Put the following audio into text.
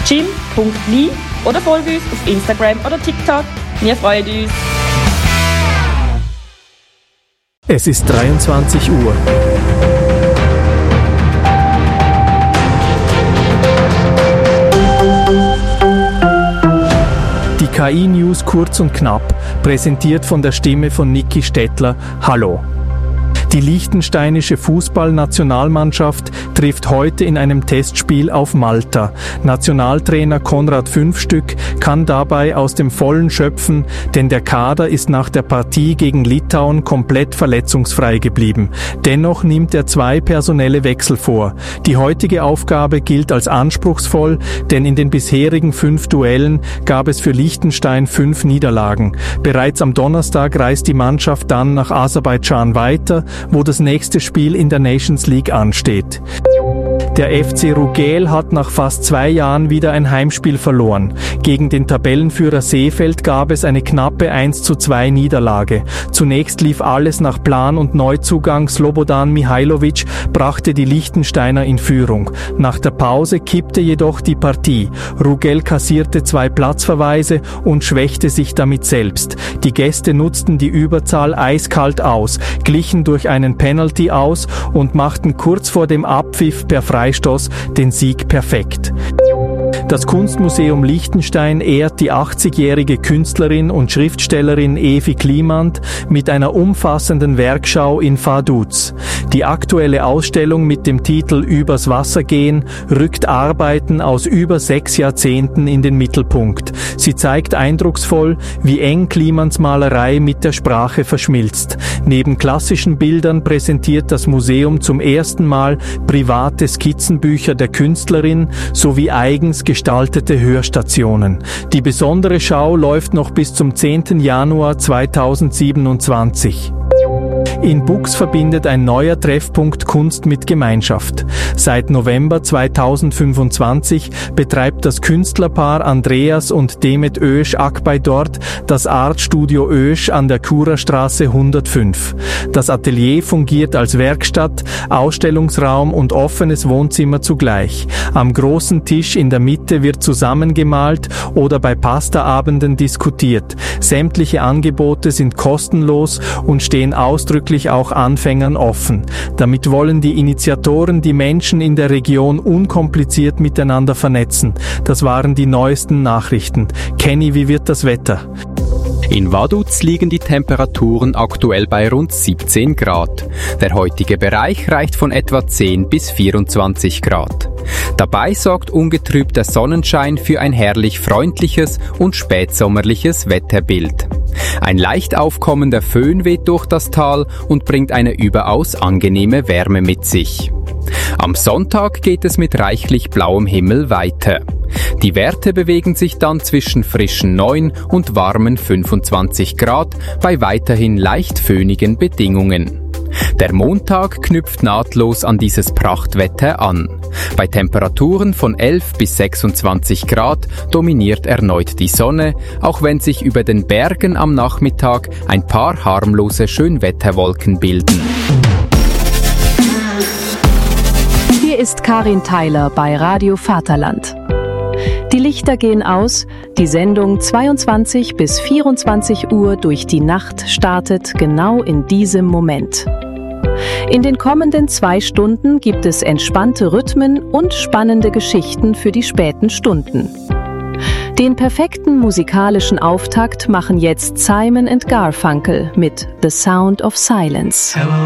gym.ly oder folge uns auf Instagram oder TikTok. Wir freuen uns. Es ist 23 Uhr. Die KI-News kurz und knapp, präsentiert von der Stimme von Niki Stettler. Hallo. Die liechtensteinische Fußballnationalmannschaft trifft heute in einem Testspiel auf Malta. Nationaltrainer Konrad Fünfstück kann dabei aus dem Vollen schöpfen, denn der Kader ist nach der Partie gegen Litauen komplett verletzungsfrei geblieben. Dennoch nimmt er 2 personelle Wechsel vor. Die heutige Aufgabe gilt als anspruchsvoll, denn in den bisherigen 5 Duellen gab es für Liechtenstein 5 Niederlagen. Bereits am Donnerstag reist die Mannschaft dann nach Aserbaidschan weiter, wo das nächste Spiel in der Nations League ansteht. Der FC Rugel hat nach fast 2 Jahren wieder ein Heimspiel verloren. Gegen den Tabellenführer Seefeld gab es eine knappe 1:2 Niederlage. Zunächst lief alles nach Plan und Neuzugang Slobodan Mihailovic brachte die Liechtensteiner in Führung. Nach der Pause kippte jedoch die Partie. Rugel kassierte 2 Platzverweise und schwächte sich damit selbst. Die Gäste nutzten die Überzahl eiskalt aus, glichen durch einen Penalty aus und machten kurz vor dem Abpfiff per Freistoß den Sieg perfekt. Das Kunstmuseum Liechtenstein ehrt die 80-jährige Künstlerin und Schriftstellerin Evi Klimant mit einer umfassenden Werkschau in Vaduz. Die aktuelle Ausstellung mit dem Titel Übers Wasser gehen rückt Arbeiten aus über 6 Jahrzehnten in den Mittelpunkt. Sie zeigt eindrucksvoll, wie eng Klimants Malerei mit der Sprache verschmilzt. Neben klassischen Bildern präsentiert das Museum zum ersten Mal private Skizzenbücher der Künstlerin sowie eigens gestaltete Hörstationen. Die besondere Schau läuft noch bis zum 10. Januar 2027. In Bux verbindet ein neuer Treffpunkt Kunst mit Gemeinschaft. Seit November 2025 betreibt das Künstlerpaar Andreas und Demet Oesch Akbay dort das Artstudio Oesch an der Churastraße 105. Das Atelier fungiert als Werkstatt, Ausstellungsraum und offenes Wohnzimmer zugleich. Am großen Tisch in der Mitte wird zusammengemalt oder bei Pastaabenden diskutiert. Sämtliche Angebote sind kostenlos und stehen ausdrücklich auch Anfängern offen. Damit wollen die Initiatoren die Menschen in der Region unkompliziert miteinander vernetzen. Das waren die neuesten Nachrichten. Kenny, wie wird das Wetter? In Vaduz liegen die Temperaturen aktuell bei rund 17 Grad. Der heutige Bereich reicht von etwa 10 bis 24 Grad. Dabei sorgt ungetrübter Sonnenschein für ein herrlich freundliches und spätsommerliches Wetterbild. Ein leicht aufkommender Föhn weht durch das Tal und bringt eine überaus angenehme Wärme mit sich. Am Sonntag geht es mit reichlich blauem Himmel weiter. Die Werte bewegen sich dann zwischen frischen 9 und warmen 25 Grad bei weiterhin leicht föhnigen Bedingungen. Der Montag knüpft nahtlos an dieses Prachtwetter an. Bei Temperaturen von 11 bis 26 Grad dominiert erneut die Sonne, auch wenn sich über den Bergen am Nachmittag ein paar harmlose Schönwetterwolken bilden. Hier ist Karin Theiler bei Radio Vaterland. Die Lichter gehen aus, die Sendung 22 bis 24 Uhr durch die Nacht startet genau in diesem Moment. In den kommenden 2 Stunden gibt es entspannte Rhythmen und spannende Geschichten für die späten Stunden. Den perfekten musikalischen Auftakt machen jetzt Simon & Garfunkel mit The Sound of Silence.